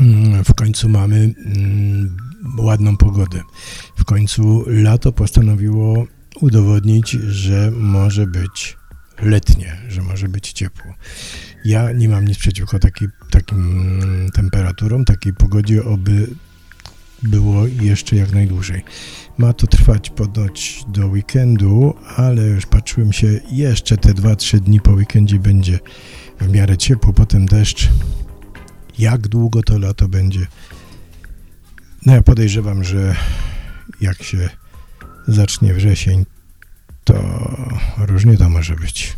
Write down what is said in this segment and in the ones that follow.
W końcu mamy ładną pogodę. W końcu lato postanowiło udowodnić, że może być letnie, że może być ciepło. Ja nie mam nic przeciwko takim temperaturom, takiej pogodzie, oby było jeszcze jak najdłużej. Ma to trwać ponoć do weekendu, ale już patrzyłem się, jeszcze te 2-3 dni po weekendzie będzie w miarę ciepło, potem deszcz. Jak długo to lato będzie? No ja podejrzewam, że jak się zacznie wrzesień, to różnie to może być.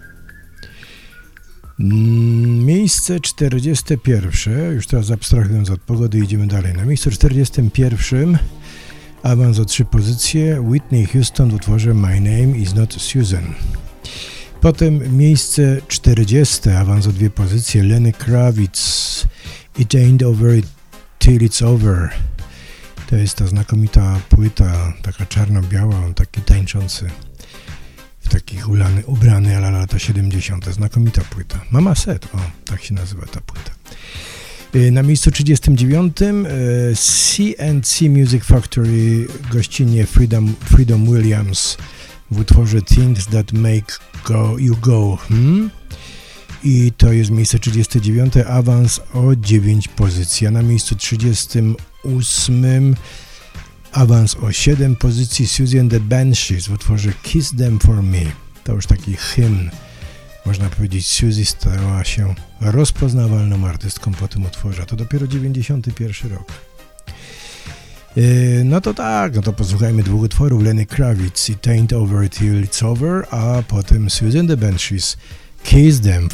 Miejsce 41, już teraz abstrahując od pogody, idziemy dalej. Na miejscu 41 awans o 3 pozycje, Whitney Houston w utworze My Name Is Not Susan. Potem miejsce 40, awans o 2 pozycje, Lenny Kravitz, It Ain't Over Till It's Over. To jest ta znakomita płyta, taka czarno-biała, on taki tańczący, w takich ubrany ala lata 70. Znakomita płyta. Mama Set, o, tak się nazywa ta płyta. Na miejscu 39 C&C Music Factory, gościnnie Freedom Williams w utworze Things That Make You Go. I to jest miejsce 39, awans o 9 pozycji. A na miejscu 38 awans o 7 pozycji, Susie and the Banshees w utworze Kiss Them For Me. To już taki hymn. Można powiedzieć, Susie stała się rozpoznawalną artystką po tym utworze. To dopiero 91 rok. No to tak, no to posłuchajmy 2 utworów. Lenny Kravitz, It Ain't Over Till It's Over, a potem Susie and the Banshees, Kiss Them For